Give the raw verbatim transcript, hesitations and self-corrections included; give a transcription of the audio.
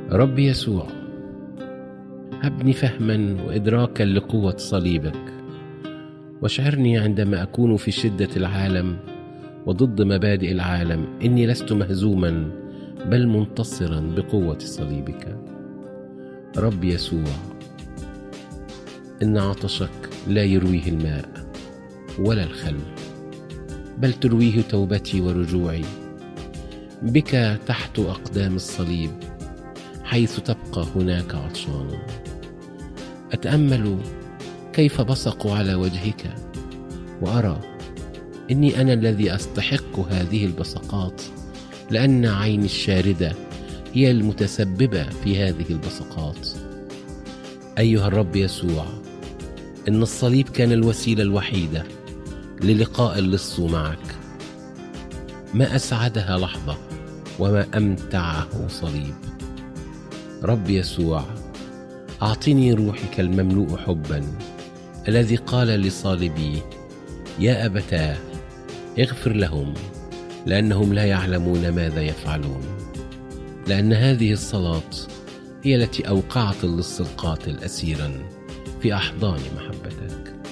رب يسوع، هبني فهما وإدراكا لقوة صليبك، واشعرني عندما أكون في شدة العالم وضد مبادئ العالم إني لست مهزوما بل منتصرا بقوة صليبك. رب يسوع، إن عطشك لا يرويه الماء ولا الخل، بل ترويه توبتي ورجوعي بك تحت أقدام الصليب، حيث تبقى هناك عطشان. أتأمل كيف بصقوا على وجهك، وأرى إني أنا الذي أستحق هذه البصقات، لأن عيني الشاردة هي المتسببة في هذه البصقات. أيها الرب يسوع، إن الصليب كان الوسيلة الوحيدة للقاء اللص معك. ما أسعدها لحظة وما أمتعه صليب. رب يسوع، أعطني روحك المملوء حبا، الذي قال لصالبي: يا أبتاه اغفر لهم لأنهم لا يعلمون ماذا يفعلون. لأن هذه الصلاة هي التي أوقعت اللص القاتل أسيرا في أحضان محبتك.